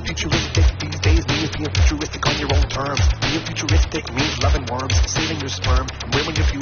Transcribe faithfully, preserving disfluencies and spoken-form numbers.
Being futuristic these days means being futuristic on your own terms. Being futuristic means loving worms, saving your sperm, and wearing your future.